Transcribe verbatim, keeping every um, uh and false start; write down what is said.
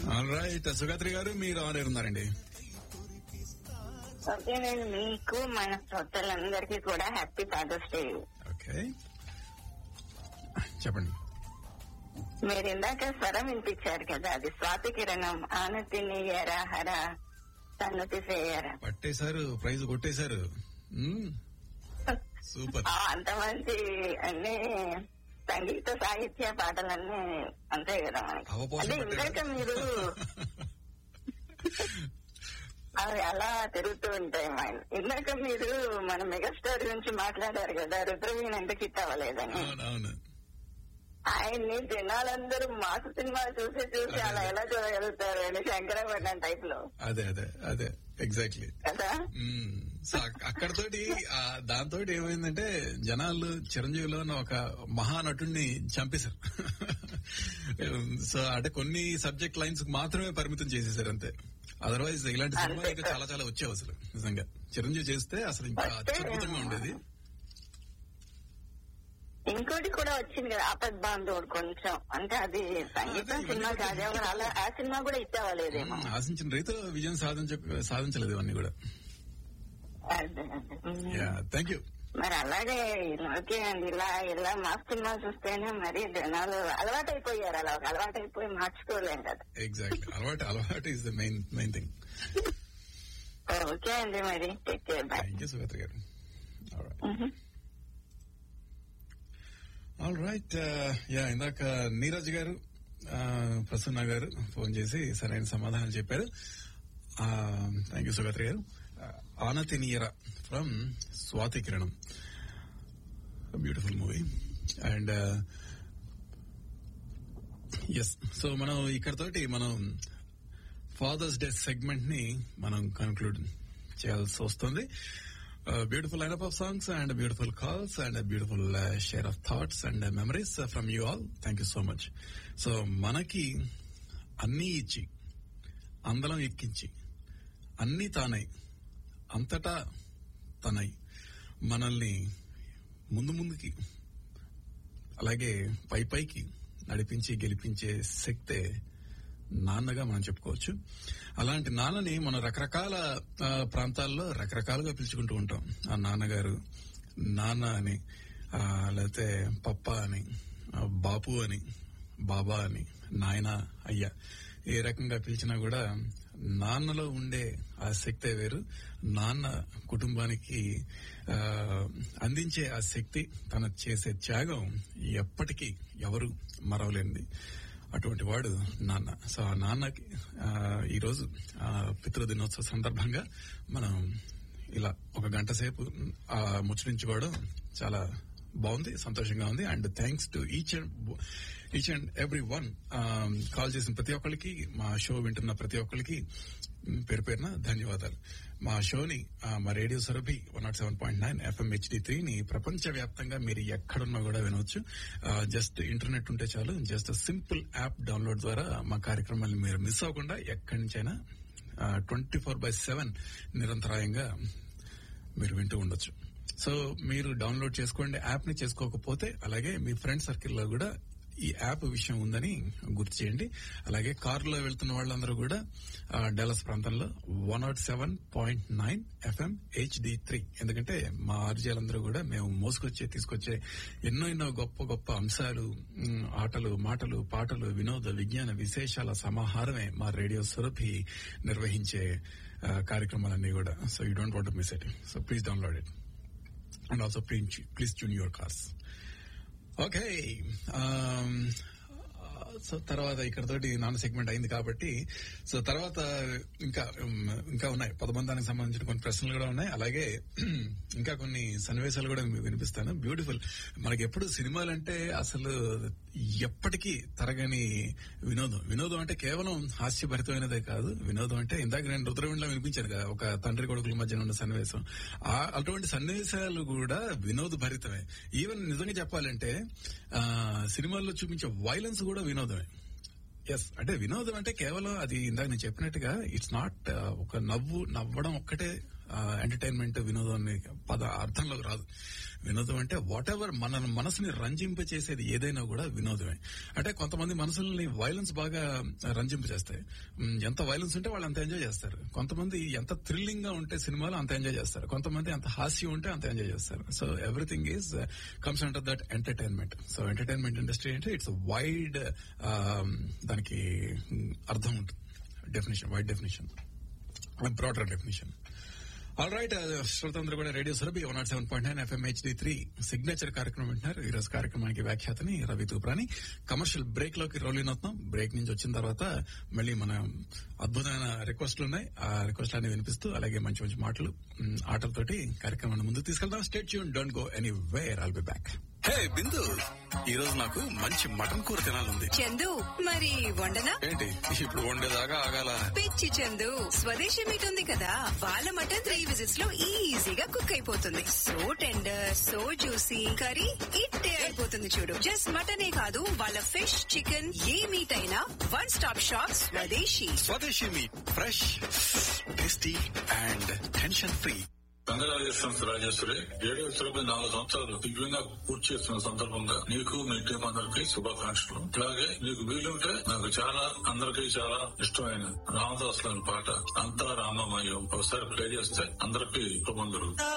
All right, Sugatri గారు మీరు on air ఉన్నారండి. ఓకే, నేను మీకు మన శ్రోతలందరికీ కూడా హ్యాపీ ఫాదర్స్ డే. ఓకే, చెప్పండి. మీరు ఇందాక స్వరం వినిపించారు కదా, అది స్వాతి కిరణం. ఆనతి నీయర హర సన్నతి సేయర. పట్టేశారు, ప్రైజ్ కొట్టేశారు. సూపర్. అంత మంచి అన్ని సంగీత సాహిత్య పాటలన్నీ అంతే కదా మనకి. అంటే ఇందాక మీరు అవి అలా తిరుగుతూ ఉంటాయి మైండ్. ఇందాక మీరు మన మెగాస్టార్ గురించి మాట్లాడారు కదా, రుద్రవీణ ఎందుకు హిట్ అవ్వలేదని. ఆయన్ని జనాలందరూ మాసు సినిమాలు చూసి చూసి అలా ఎలా చూడగలుగుతారు అని శంకరపట్నం టైప్ లో. అదే అదే అదే ఎగ్జాక్ట్లీ కదా. సో అక్కడతోటి దాంతో ఏమైందంటే జనాలు చిరంజీవిలో ఒక మహానటుడిని చంపేశారు. సో అంటే కొన్ని సబ్జెక్ట్ లైన్స్ మాత్రమే పరిమితం చేసేసారు అంతే. అదర్వైజ్ ఇలాంటి సినిమాలు ఇంకా చాలా చాలా వచ్చేవి అసలు. నిజంగా చిరంజీవి చేస్తే అసలు ఇంకా అత్యద్భుతంగా ఉండేది. ఇంకోటి కూడా వచ్చింది కదా, ఆపద్ బాంధవుడు. కొంచెం అంటే అది సంగీతం సినిమా కాదు, అలా ఆ సినిమా కూడా ఇచ్చేవాలేదేమో. ఆశించిన రీతిలో విజయం సాధించ సాధించలేదు ఇవన్నీ కూడా. Thank you. మరి అలాగే ఓకే అండి, ఇలా ఇలా మా సినిమా చూస్తేనే మరి జనాలు అలవాటు అయిపోయారు. అలా అలవాటు అయిపోయి మార్చుకోలేం కదా. ఎగ్జాక్ట్లీ, అలవాటు అలవాటు is the main main thing. Okay అండి, మరి take care. By. Thank you సుగత గారు. ఆల్ రైట్, యా ఇందాక నీరజ్ గారు, ప్రసన్న గారు ఫోన్ చేసి సరైన సమాధానం చెప్పారు. థ్యాంక్ యూ సుగత్రి గారు. ఆనతి నీయర ఫ్రమ్ స్వాతి కిరణం, beautiful movie. And yes, so మనం ఇక్కడతోటి మనం ఫాదర్స్ డే సెగ్మెంట్ ని మనం కన్క్లూడ్ చేయాల్సి వస్తుంది. Beautiful lineup of songs and beautiful calls and beautiful share of thoughts and memories from you all. Thank you so much. So మనకి అన్నీ ఇచ్చి అందలం ఎక్కించి అన్నీ తానై అంతటా తనై మనల్ని ముందు ముందుకి అలాగే పై పైకి నడిపించి గెలిపించే శక్తే నాన్నగా మనం చెప్పుకోవచ్చు. అలాంటి నాన్నని మనం రకరకాల ప్రాంతాల్లో రకరకాలుగా పిలుచుకుంటూ ఉంటాం. ఆ నాన్నగారు, నాన్న అని, లేకపోతే పప్ప అని, బాపు అని, బాబా అని, నాయన, అయ్యా, ఏ రకంగా పిలిచినా కూడా నాన్నలో ఉండే ఆ శక్తే వేరు. నాన్న కుటుంబానికి అందించే ఆ శక్తి, తన చేసే త్యాగం ఎప్పటికీ ఎవరు మరవలేనిది. అటువంటి వాడు నాన్న. సో ఆ నాన్నకి ఈరోజు పితృదినోత్సవ సందర్భంగా మనం ఇలా ఒక గంట సేపు ముచ్చరించుకోవడం చాలా బాగుంది, సంతోషంగా ఉంది. And thanks to each and each and every one call చేసిన ప్రతి ఒక్కరికి, మా షో వింటున్న ప్రతి ఒక్కరికి పేరు పేరున ధన్యవాదాలు. మా షోని మా radio Surabhi one not seven point nine FM HD three ని ప్రపంచ వ్యాప్తంగా మీరు ఎక్కడున్నా కూడా వినవచ్చు. జస్ట్ ఇంటర్నెట్ ఉంటే చాలు, జస్ట్ సింపుల్ యాప్ డౌన్లోడ్ ద్వారా మా కార్యక్రమాన్ని మీరు మిస్ అవ్వకుండా ఎక్కడి నుంచైనా ట్వంటీ ఫోర్ బై సెవెన్ నిరంతరాయంగా మీరు వింటూ ఉండొచ్చు. సో మీరు డౌన్లోడ్ చేసుకోండి యాప్ ని. చేసుకోకపోతే అలాగే మీ ఫ్రెండ్ సర్కిల్లో కూడా ఈ యాప్ విషయం ఉందని గుర్తు చేయండి. అలాగే కారులో వెళ్తున్న వాళ్ళందరూ కూడా డల్లస్ ప్రాంతంలో one not seven point nine FM HD three, ఎందుకంటే మా ఆర్జీలందరూ కూడా మేము మోసుకొచ్చే తీసుకొచ్చే ఎన్నో ఎన్నో గొప్ప గొప్ప అంశాలు, ఆటలు, మాటలు, పాటలు, వినోద విజ్ఞాన విశేషాల సమాహారమే మా రేడియో సురభి నిర్వహించే కార్యక్రమాలన్నీ కూడా. So you don't want to miss it. So please download it and also please tune your cars. Okay, so తర్వాత ఇక్కడతోటి నాన్న సెగ్మెంట్ అయింది కాబట్టి, సో తర్వాత ఇంకా ఇంకా ఉన్నాయి, పదబంధానికి సంబంధించిన కొన్ని ప్రశ్నలు కూడా ఉన్నాయి. అలాగే ఇంకా కొన్ని సన్నివేశాలు కూడా మీకు వినిపిస్తాను. బ్యూటిఫుల్. మనకి ఎప్పుడు సినిమాలంటే అసలు ఎప్పటికీ తరగని వినోదం. వినోదం అంటే కేవలం హాస్యభరితమైనదే కాదు. వినోదం అంటే ఇందాక నేను రుద్రవీణలో వినిపించాను కదా, ఒక తండ్రి కొడుకుల మధ్య ఉన్న సన్నివేశం. అటువంటి సన్నివేశాలు కూడా వినోద భరితమే. ఈవెన్ నిజంగా చెప్పాలంటే ఆ సినిమాల్లో చూపించే వైలెన్స్ కూడా వినోదమే. ఎస్, అంటే వినోదం అంటే కేవలం అది ఇందాక నేను చెప్పినట్టుగా ఇట్స్ నాట్ ఒక నవ్వు నవ్వడం ఒక్కటే ఎంటర్టైన్మెంట్ వినోదం అనే పద అర్థంలోకి రాదు. వినోదం అంటే వాట్ ఎవర్ మన మనసుని రంజింప చేసేది ఏదైనా కూడా వినోదమే. అంటే కొంతమంది మనసుల్ని వైలెన్స్ బాగా రంజింప చేస్తాయి. ఎంత వైలెన్స్ ఉంటే వాళ్ళు అంత ఎంజాయ్ చేస్తారు. కొంతమంది ఎంత థ్రిల్లింగ్ గా ఉంటే సినిమాలు అంత ఎంజాయ్ చేస్తారు. కొంతమంది ఎంత హాస్యం ఉంటే అంత ఎంజాయ్ చేస్తారు. So everything is comes under that entertainment. So entertainment industry అంటే ఇట్స్ వైడ్, దానికి అర్థం ఉంటుంది, definition, wide definition, broader definition. All right, శ్రోతందరూ కూడా radio Surabhi one not seven point nine FM HD three signature కార్యక్రమం వింటున్నారు. ఈ రోజు కార్యక్రమానికి వ్యాఖ్యాతని రవి తూప్రాని. కమర్షియల్ బ్రేక్ లోకి రోలిన్ అవుతున్నాం. బ్రేక్ నుంచి వచ్చిన తర్వాత మళ్ళీ మన అద్భుతమైన రిక్వెస్ట్లు ఉన్నాయి. ఆ రిక్వెస్ట్ అన్ని వినిపిస్తూ అలాగే మంచి మంచి మాటలు, ఆటలతోటి కార్యక్రమాన్ని ముందుకు తీసుకెళ్దాం. Stay tune, don't go anywhere, I'll be back. హే బిందు, ఈ రోజు నాకు మంచి మటన్ కూర తినాలంది. చందు, మరి వండనా? ఏంటి ఇప్పుడు వండేదాకా ఆగాల? పిచ్చి చందు, స్వదేశీ మీట్ ఉంది కదా, వాళ్ళ మటన్ త్రీ విజిట్స్ లో ఈజీగా కుక్ అయిపోతుంది. So tender, so juicy, curry ఇట్టే అయిపోతుంది చూడు. జస్ట్ మటనే కాదు, వాళ్ళ ఫిష్, చికెన్, ఏ మీట్ అయినా వన్ స్టాప్ షాప్ స్వదేశీ. స్వదేశీ meet, fresh, tasty and tension free. Congratulations Rajeshwari. Radio Surabhi నాలుగు సంవత్సరాలు దివ్యంగా పూర్తి చేస్తున్న సందర్భంగా నీకు మీ టీం అందరికి శుభాకాంక్షలు. అలాగే నీకు వీలుంటే నాకు చాలా అందరికీ చాలా ఇష్టమైన రామదాస్ పాట అంతా రామమయం ఒకసారి ప్లే చేస్తే అందరికీ శుభం జరుగుతుంది.